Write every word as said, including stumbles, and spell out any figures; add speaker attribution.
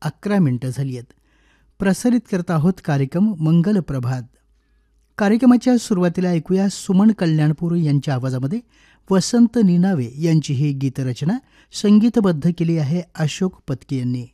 Speaker 1: अकरा मिनटं झाली आहेत. प्रसारित करत आहोत कार्यक्रम मंगल प्रभात. कार्यक्रमाच्या सुरुवातीला ऐकूया सुमन कल्याणपूर यांच्या आवाजामध्ये वसंत निनावे यांची ही गीतरचना संगीतबद्ध केली आहे अशोक पत्की यांनी.